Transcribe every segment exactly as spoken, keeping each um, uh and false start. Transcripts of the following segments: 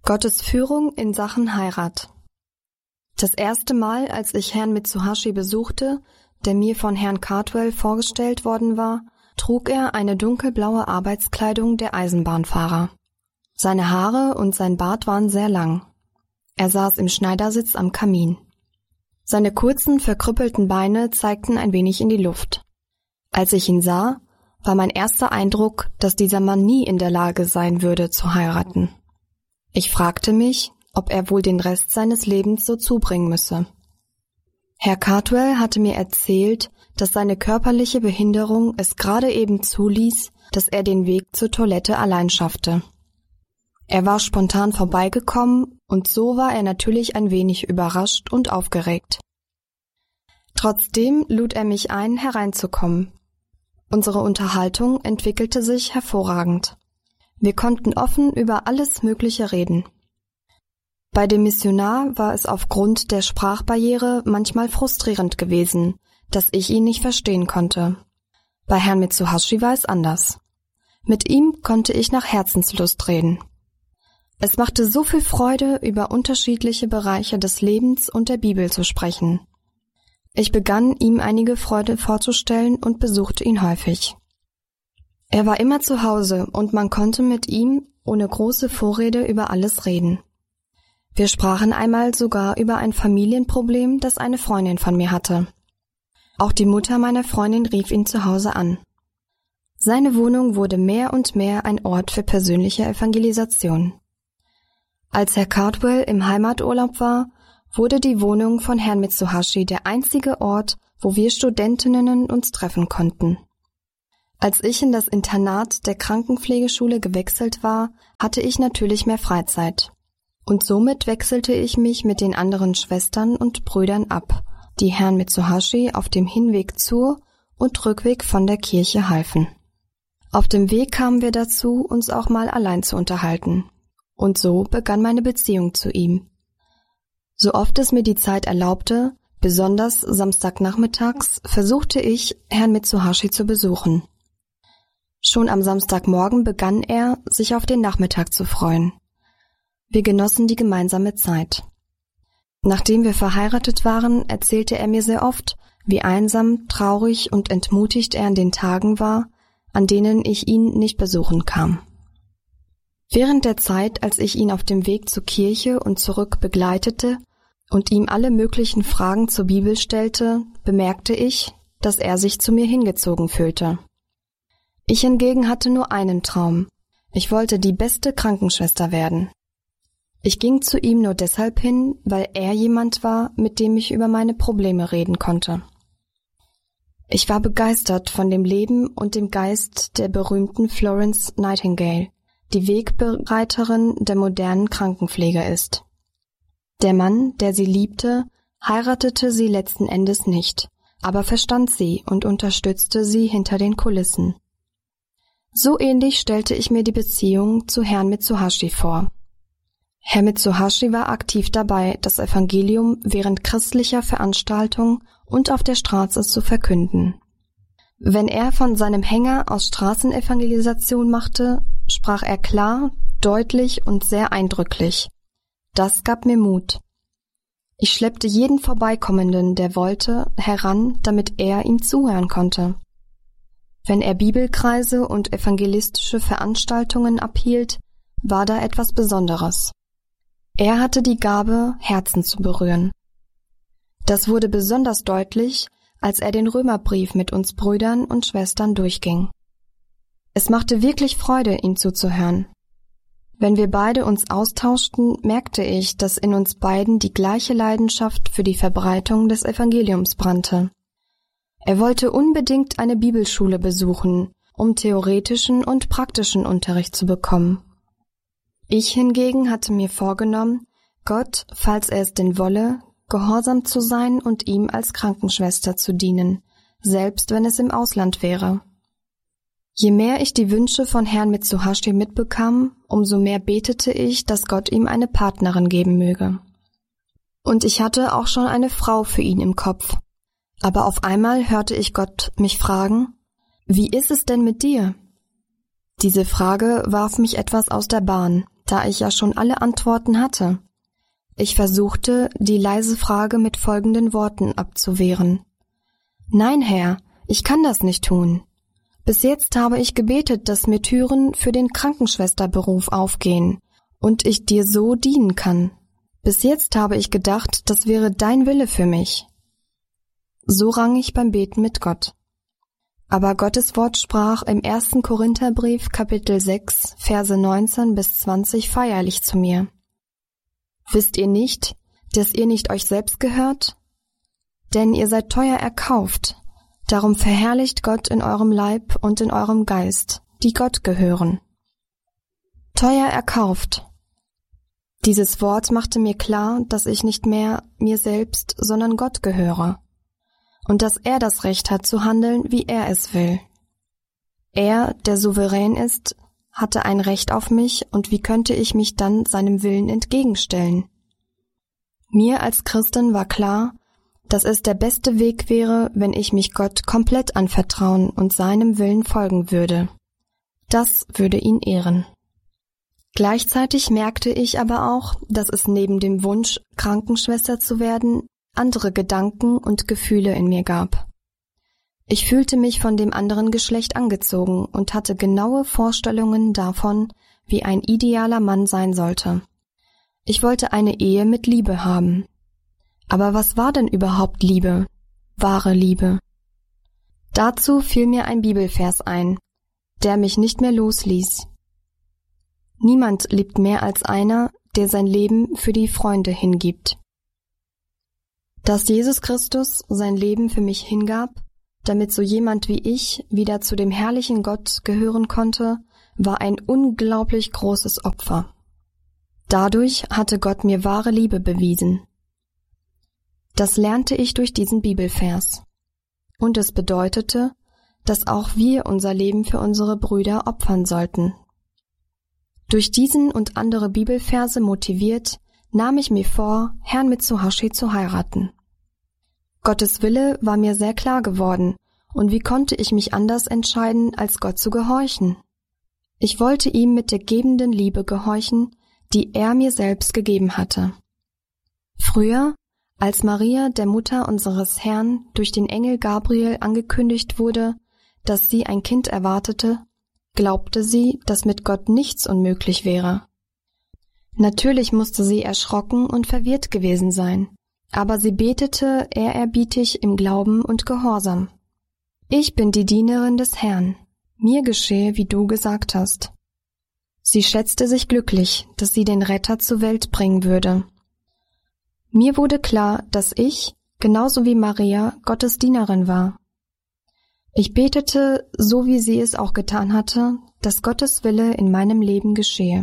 Gottes Führung in Sachen Heirat. Das erste Mal, als ich Herrn Mitsuhashi besuchte, der mir von Herrn Cardwell vorgestellt worden war, trug er eine dunkelblaue Arbeitskleidung der Eisenbahnfahrer. Seine Haare und sein Bart waren sehr lang. Er saß im Schneidersitz am Kamin. Seine kurzen, verkrüppelten Beine zeigten ein wenig in die Luft. Als ich ihn sah, war mein erster Eindruck, dass dieser Mann nie in der Lage sein würde, zu heiraten. Ich fragte mich, ob er wohl den Rest seines Lebens so zubringen müsse. Herr Cardwell hatte mir erzählt, dass seine körperliche Behinderung es gerade eben zuließ, dass er den Weg zur Toilette allein schaffte. Er war spontan vorbeigekommen und so war er natürlich ein wenig überrascht und aufgeregt. Trotzdem lud er mich ein, hereinzukommen. Unsere Unterhaltung entwickelte sich hervorragend. Wir konnten offen über alles Mögliche reden. Bei dem Missionar war es aufgrund der Sprachbarriere manchmal frustrierend gewesen, dass ich ihn nicht verstehen konnte. Bei Herrn Mitsuhashi war es anders. Mit ihm konnte ich nach Herzenslust reden. Es machte so viel Freude, über unterschiedliche Bereiche des Lebens und der Bibel zu sprechen. Ich begann, ihm einige Freude vorzustellen und besuchte ihn häufig. Er war immer zu Hause und man konnte mit ihm ohne große Vorrede über alles reden. Wir sprachen einmal sogar über ein Familienproblem, das eine Freundin von mir hatte. Auch die Mutter meiner Freundin rief ihn zu Hause an. Seine Wohnung wurde mehr und mehr ein Ort für persönliche Evangelisation. Als Herr Cardwell im Heimaturlaub war, wurde die Wohnung von Herrn Mitsuhashi der einzige Ort, wo wir Studentinnen uns treffen konnten. Als ich in das Internat der Krankenpflegeschule gewechselt war, hatte ich natürlich mehr Freizeit. Und somit wechselte ich mich mit den anderen Schwestern und Brüdern ab, die Herrn Mitsuhashi auf dem Hinweg zur und Rückweg von der Kirche halfen. Auf dem Weg kamen wir dazu, uns auch mal allein zu unterhalten. Und so begann meine Beziehung zu ihm. So oft es mir die Zeit erlaubte, besonders Samstagnachmittags, versuchte ich, Herrn Mitsuhashi zu besuchen. Schon am Samstagmorgen begann er, sich auf den Nachmittag zu freuen. Wir genossen die gemeinsame Zeit. Nachdem wir verheiratet waren, erzählte er mir sehr oft, wie einsam, traurig und entmutigt er an den Tagen war, an denen ich ihn nicht besuchen kam. Während der Zeit, als ich ihn auf dem Weg zur Kirche und zurück begleitete und ihm alle möglichen Fragen zur Bibel stellte, bemerkte ich, dass er sich zu mir hingezogen fühlte. Ich hingegen hatte nur einen Traum. Ich wollte die beste Krankenschwester werden. Ich ging zu ihm nur deshalb hin, weil er jemand war, mit dem ich über meine Probleme reden konnte. Ich war begeistert von dem Leben und dem Geist der berühmten Florence Nightingale, die Wegbereiterin der modernen Krankenpflege ist. Der Mann, der sie liebte, heiratete sie letzten Endes nicht, aber verstand sie und unterstützte sie hinter den Kulissen. So ähnlich stellte ich mir die Beziehung zu Herrn Mitsuhashi vor. Herr Mitsuhashi war aktiv dabei, das Evangelium während christlicher Veranstaltungen und auf der Straße zu verkünden. Wenn er von seinem Hänger aus Straßenevangelisation machte, sprach er klar, deutlich und sehr eindrücklich. Das gab mir Mut. Ich schleppte jeden Vorbeikommenden, der wollte, heran, damit er ihm zuhören konnte. Wenn er Bibelkreise und evangelistische Veranstaltungen abhielt, war da etwas Besonderes. Er hatte die Gabe, Herzen zu berühren. Das wurde besonders deutlich, als er den Römerbrief mit uns Brüdern und Schwestern durchging. Es machte wirklich Freude, ihm zuzuhören. Wenn wir beide uns austauschten, merkte ich, dass in uns beiden die gleiche Leidenschaft für die Verbreitung des Evangeliums brannte. Er wollte unbedingt eine Bibelschule besuchen, um theoretischen und praktischen Unterricht zu bekommen. Ich hingegen hatte mir vorgenommen, Gott, falls er es denn wolle, gehorsam zu sein und ihm als Krankenschwester zu dienen, selbst wenn es im Ausland wäre. Je mehr ich die Wünsche von Herrn Mitsuhashi mitbekam, umso mehr betete ich, dass Gott ihm eine Partnerin geben möge. Und ich hatte auch schon eine Frau für ihn im Kopf. Aber auf einmal hörte ich Gott mich fragen, »Wie ist es denn mit dir?« Diese Frage warf mich etwas aus der Bahn, da ich ja schon alle Antworten hatte. Ich versuchte, die leise Frage mit folgenden Worten abzuwehren. Nein, Herr, ich kann das nicht tun. Bis jetzt habe ich gebetet, dass mir Türen für den Krankenschwesterberuf aufgehen und ich dir so dienen kann. Bis jetzt habe ich gedacht, das wäre dein Wille für mich. So rang ich beim Beten mit Gott. Aber Gottes Wort sprach im ersten Korintherbrief Kapitel sechs, Verse neunzehn bis zwanzig feierlich zu mir. Wisst ihr nicht, dass ihr nicht euch selbst gehört? Denn ihr seid teuer erkauft, darum verherrlicht Gott in eurem Leib und in eurem Geist, die Gott gehören. Teuer erkauft. Dieses Wort machte mir klar, dass ich nicht mehr mir selbst, sondern Gott gehöre. Und dass er das Recht hat zu handeln, wie er es will. Er, der souverän ist, hatte ein Recht auf mich, und wie könnte ich mich dann seinem Willen entgegenstellen? Mir als Christin war klar, dass es der beste Weg wäre, wenn ich mich Gott komplett anvertrauen und seinem Willen folgen würde. Das würde ihn ehren. Gleichzeitig merkte ich aber auch, dass es neben dem Wunsch, Krankenschwester zu werden, andere Gedanken und Gefühle in mir gab. Ich fühlte mich von dem anderen Geschlecht angezogen und hatte genaue Vorstellungen davon, wie ein idealer Mann sein sollte. Ich wollte eine Ehe mit Liebe haben. Aber was war denn überhaupt Liebe? Wahre Liebe? Dazu fiel mir ein Bibelvers ein, der mich nicht mehr losließ. Niemand liebt mehr als einer, der sein Leben für die Freunde hingibt. Dass Jesus Christus sein Leben für mich hingab, damit so jemand wie ich wieder zu dem herrlichen Gott gehören konnte, war ein unglaublich großes Opfer. Dadurch hatte Gott mir wahre Liebe bewiesen. Das lernte ich durch diesen Bibelvers. Und es bedeutete, dass auch wir unser Leben für unsere Brüder opfern sollten. Durch diesen und andere Bibelverse motiviert, nahm ich mir vor, Herrn Mitsuhashi zu heiraten. Gottes Wille war mir sehr klar geworden, und wie konnte ich mich anders entscheiden, als Gott zu gehorchen? Ich wollte ihm mit der gebenden Liebe gehorchen, die er mir selbst gegeben hatte. Früher, als Maria, der Mutter unseres Herrn, durch den Engel Gabriel angekündigt wurde, dass sie ein Kind erwartete, glaubte sie, dass mit Gott nichts unmöglich wäre. Natürlich musste sie erschrocken und verwirrt gewesen sein, aber sie betete ehrerbietig im Glauben und Gehorsam. Ich bin die Dienerin des Herrn, mir geschehe, wie du gesagt hast. Sie schätzte sich glücklich, dass sie den Retter zur Welt bringen würde. Mir wurde klar, dass ich, genauso wie Maria, Gottes Dienerin war. Ich betete, so wie sie es auch getan hatte, dass Gottes Wille in meinem Leben geschehe.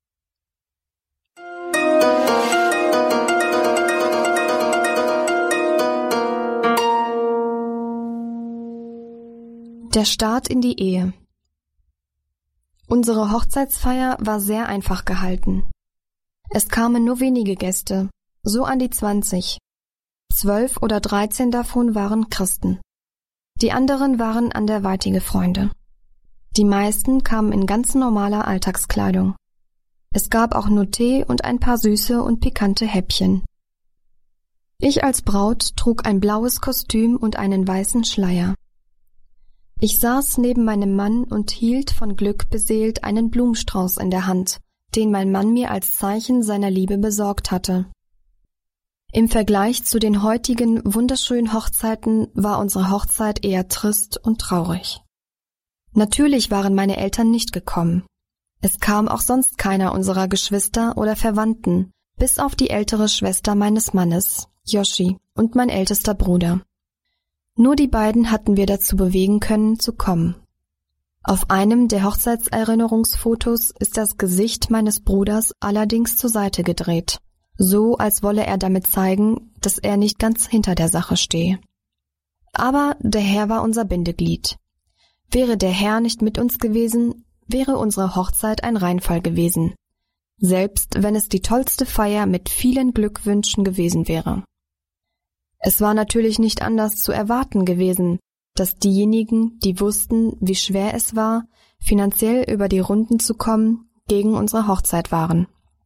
Der Start in die Ehe. Unsere Hochzeitsfeier war sehr einfach gehalten. Es kamen nur wenige Gäste, so an die zwanzig. Zwölf oder dreizehn davon waren Christen. Die anderen waren anderweitige Freunde. Die meisten kamen in ganz normaler Alltagskleidung. Es gab auch nur Tee und ein paar süße und pikante Häppchen. Ich als Braut trug ein blaues Kostüm und einen weißen Schleier. Ich saß neben meinem Mann und hielt von Glück beseelt einen Blumenstrauß in der Hand, den mein Mann mir als Zeichen seiner Liebe besorgt hatte. Im Vergleich zu den heutigen wunderschönen Hochzeiten war unsere Hochzeit eher trist und traurig. Natürlich waren meine Eltern nicht gekommen. Es kam auch sonst keiner unserer Geschwister oder Verwandten, bis auf die ältere Schwester meines Mannes, Yoshi, und mein ältester Bruder. Nur die beiden hatten wir dazu bewegen können, zu kommen. Auf einem der Hochzeitserinnerungsfotos ist das Gesicht meines Bruders allerdings zur Seite gedreht, so als wolle er damit zeigen, dass er nicht ganz hinter der Sache stehe. Aber der Herr war unser Bindeglied. Wäre der Herr nicht mit uns gewesen, wäre unsere Hochzeit ein Reinfall gewesen, selbst wenn es die tollste Feier mit vielen Glückwünschen gewesen wäre. Es war natürlich nicht anders zu erwarten gewesen, dass diejenigen, die wussten, wie schwer es war, finanziell über die Runden zu kommen, gegen unsere Hochzeit waren.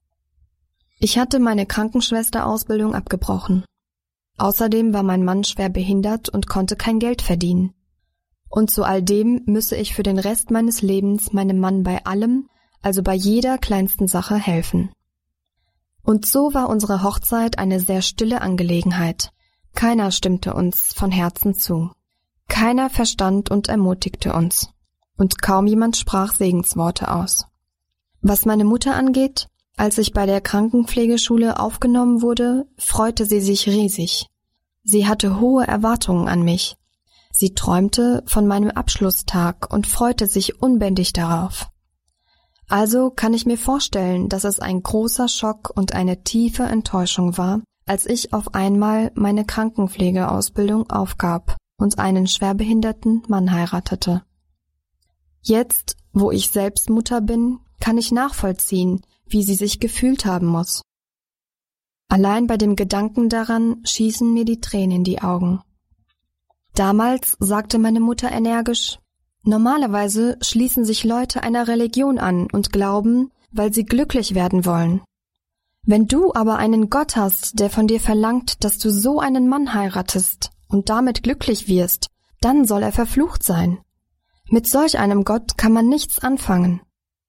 Ich hatte meine Krankenschwesterausbildung abgebrochen. Außerdem war mein Mann schwer behindert und konnte kein Geld verdienen. Und zu all dem müsse ich für den Rest meines Lebens meinem Mann bei allem, also bei jeder kleinsten Sache helfen. Und so war unsere Hochzeit eine sehr stille Angelegenheit. Keiner stimmte uns von Herzen zu. Keiner verstand und ermutigte uns. Und kaum jemand sprach Segensworte aus. Was meine Mutter angeht, als ich bei der Krankenpflegeschule aufgenommen wurde, freute sie sich riesig. Sie hatte hohe Erwartungen an mich. Sie träumte von meinem Abschlusstag und freute sich unbändig darauf. Also kann ich mir vorstellen, dass es ein großer Schock und eine tiefe Enttäuschung war, als ich auf einmal meine Krankenpflegeausbildung aufgab und einen schwerbehinderten Mann heiratete. Jetzt, wo ich selbst Mutter bin, kann ich nachvollziehen, wie sie sich gefühlt haben muss. Allein bei dem Gedanken daran schießen mir die Tränen in die Augen. Damals sagte meine Mutter energisch: Normalerweise schließen sich Leute einer Religion an und glauben, weil sie glücklich werden wollen. Wenn du aber einen Gott hast, der von dir verlangt, dass du so einen Mann heiratest und damit glücklich wirst, dann soll er verflucht sein. Mit solch einem Gott kann man nichts anfangen.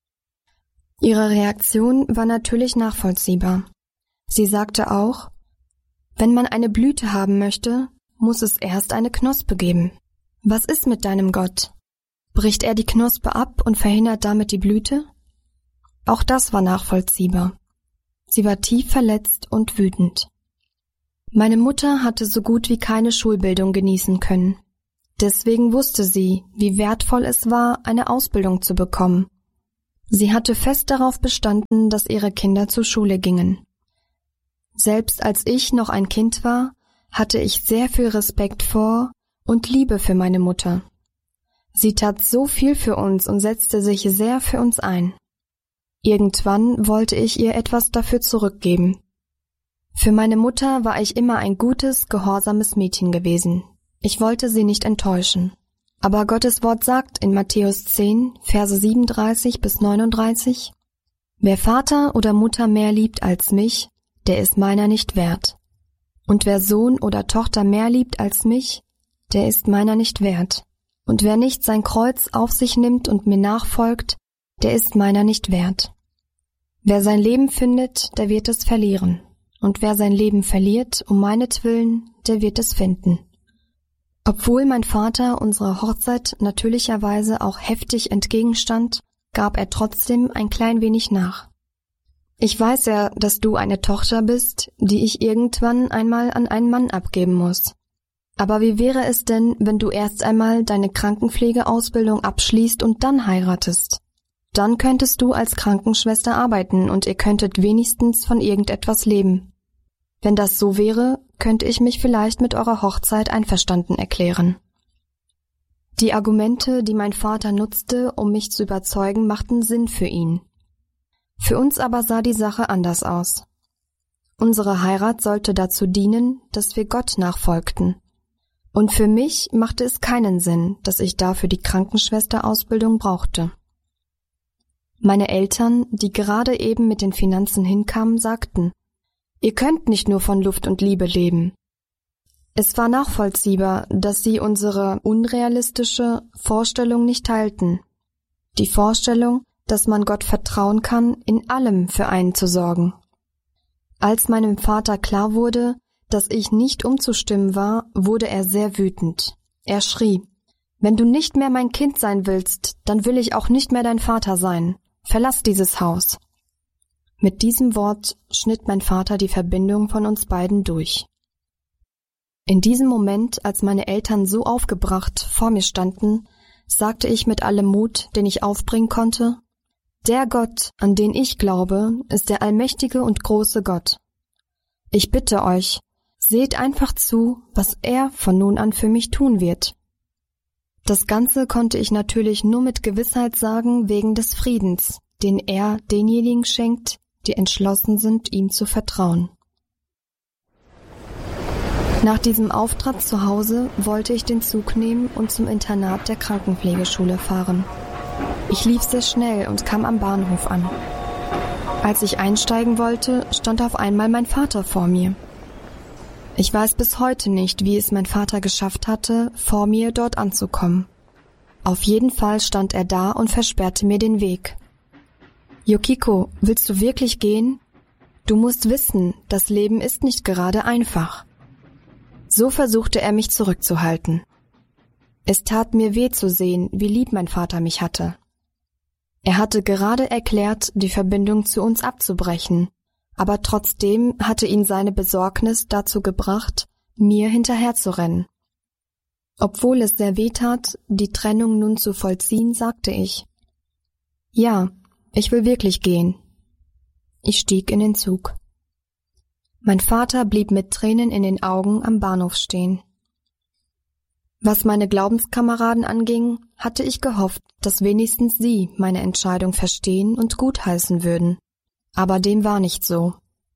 Ihre Reaktion war natürlich nachvollziehbar. Sie sagte auch: Wenn man eine Blüte haben möchte, muss es erst eine Knospe geben. Was ist mit deinem Gott? Bricht er die Knospe ab und verhindert damit die Blüte? Auch das war nachvollziehbar. Sie war tief verletzt und wütend. Meine Mutter hatte so gut wie keine Schulbildung genießen können. Deswegen wusste sie, wie wertvoll es war, eine Ausbildung zu bekommen. Sie hatte fest darauf bestanden, dass ihre Kinder zur Schule gingen. Selbst als ich noch ein Kind war, hatte ich sehr viel Respekt vor und Liebe für meine Mutter. Sie tat so viel für uns und setzte sich sehr für uns ein. Irgendwann wollte ich ihr etwas dafür zurückgeben. Für meine Mutter war ich immer ein gutes, gehorsames Mädchen gewesen. Ich wollte sie nicht enttäuschen. Aber Gottes Wort sagt in Matthäus zehn, Verse siebenunddreißig bis neununddreißig: Wer Vater oder Mutter mehr liebt als mich, der ist meiner nicht wert. Und wer Sohn oder Tochter mehr liebt als mich, der ist meiner nicht wert. Und wer nicht sein Kreuz auf sich nimmt und mir nachfolgt, der ist meiner nicht wert. Wer sein Leben findet, der wird es verlieren. Und wer sein Leben verliert, um meinetwillen, der wird es finden. Obwohl mein Vater unserer Hochzeit natürlicherweise auch heftig entgegenstand, gab er trotzdem ein klein wenig nach. Ich weiß ja, dass du eine Tochter bist, die ich irgendwann einmal an einen Mann abgeben muss. Aber wie wäre es denn, wenn du erst einmal deine Krankenpflegeausbildung abschließt und dann heiratest? Dann könntest du als Krankenschwester arbeiten und ihr könntet wenigstens von irgendetwas leben. Wenn das so wäre, könnte ich mich vielleicht mit eurer Hochzeit einverstanden erklären. Die Argumente, die mein Vater nutzte, um mich zu überzeugen, machten Sinn für ihn. Für uns aber sah die Sache anders aus. Unsere Heirat sollte dazu dienen, dass wir Gott nachfolgten. Und für mich machte es keinen Sinn, dass ich dafür die Krankenschwesterausbildung brauchte. Meine Eltern, die gerade eben mit den Finanzen hinkamen, sagten: Ihr könnt nicht nur von Luft und Liebe leben. Es war nachvollziehbar, dass sie unsere unrealistische Vorstellung nicht teilten. Die Vorstellung, dass man Gott vertrauen kann, in allem für einen zu sorgen. Als meinem Vater klar wurde, dass ich nicht umzustimmen war, wurde er sehr wütend. Er schrie: Wenn du nicht mehr mein Kind sein willst, dann will ich auch nicht mehr dein Vater sein. Verlass dieses Haus. Mit diesem Wort schnitt mein Vater die Verbindung von uns beiden durch. In diesem Moment, als meine Eltern so aufgebracht vor mir standen, sagte ich mit allem Mut, den ich aufbringen konnte: Der Gott, an den ich glaube, ist der allmächtige und große Gott. Ich bitte euch, seht einfach zu, was er von nun an für mich tun wird. Das Ganze konnte ich natürlich nur mit Gewissheit sagen wegen des Friedens, den er denjenigen schenkt, die entschlossen sind, ihm zu vertrauen. Nach diesem Auftritt zu Hause wollte ich den Zug nehmen und zum Internat der Krankenpflegeschule fahren. Ich lief sehr schnell und kam am Bahnhof an. Als ich einsteigen wollte, stand auf einmal mein Vater vor mir. Ich weiß bis heute nicht, wie es mein Vater geschafft hatte, vor mir dort anzukommen. Auf jeden Fall stand er da und versperrte mir den Weg. »Yukiko, willst du wirklich gehen? Du musst wissen, das Leben ist nicht gerade einfach.« So versuchte er mich zurückzuhalten. Es tat mir weh zu sehen, wie lieb mein Vater mich hatte. Er hatte gerade erklärt, die Verbindung zu uns abzubrechen, aber trotzdem hatte ihn seine Besorgnis dazu gebracht, mir hinterherzurennen. Obwohl es sehr weh tat, die Trennung nun zu vollziehen, sagte ich: »Ja, ich will wirklich gehen.« Ich stieg in den Zug. Mein Vater blieb mit Tränen in den Augen am Bahnhof stehen. Was meine Glaubenskameraden anging, hatte ich gehofft, dass wenigstens sie meine Entscheidung verstehen und gutheißen würden. Aber dem war nicht so.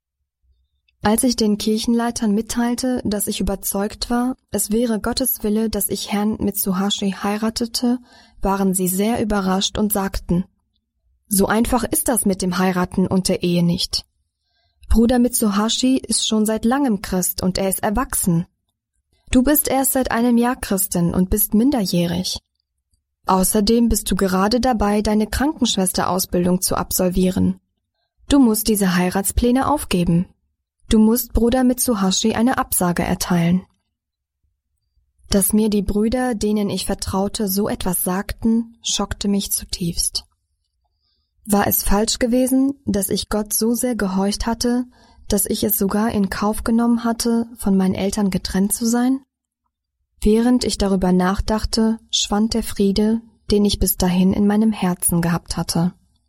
Als ich den Kirchenleitern mitteilte, dass ich überzeugt war, es wäre Gottes Wille, dass ich Herrn Mitsuhashi heiratete, waren sie sehr überrascht und sagten: »So einfach ist das mit dem Heiraten und der Ehe nicht. Bruder Mitsuhashi ist schon seit langem Christ und er ist erwachsen. Du bist erst seit einem Jahr Christin und bist minderjährig. Außerdem bist du gerade dabei, deine Krankenschwesterausbildung zu absolvieren. Du musst diese Heiratspläne aufgeben. Du musst Bruder Mitsuhashi eine Absage erteilen.« Dass mir die Brüder, denen ich vertraute, so etwas sagten, schockte mich zutiefst. War es falsch gewesen, dass ich Gott so sehr gehorcht hatte, dass ich es sogar in Kauf genommen hatte, von meinen Eltern getrennt zu sein? Während ich darüber nachdachte, schwand der Friede, den ich bis dahin in meinem Herzen gehabt hatte.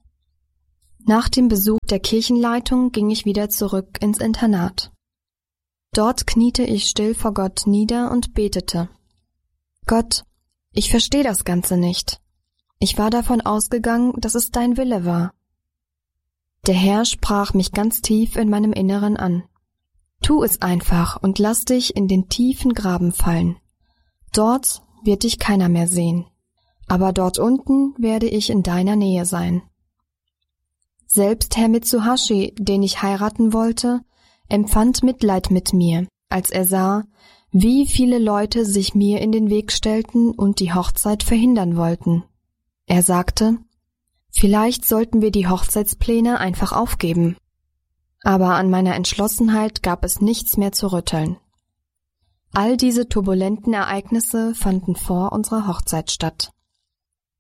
Nach dem Besuch der Kirchenleitung ging ich wieder zurück ins Internat. Dort kniete ich still vor Gott nieder und betete: »Gott, ich verstehe das Ganze nicht. Ich war davon ausgegangen, dass es dein Wille war.« Der Herr sprach mich ganz tief in meinem Inneren an. »Tu es einfach und lass dich in den tiefen Graben fallen. Dort wird dich keiner mehr sehen, aber dort unten werde ich in deiner Nähe sein.« Selbst Herr Mitsuhashi, den ich heiraten wollte, empfand Mitleid mit mir, als er sah, wie viele Leute sich mir in den Weg stellten und die Hochzeit verhindern wollten. Er sagte: »Vielleicht sollten wir die Hochzeitspläne einfach aufgeben.« Aber an meiner Entschlossenheit gab es nichts mehr zu rütteln. All diese turbulenten Ereignisse fanden vor unserer Hochzeit statt.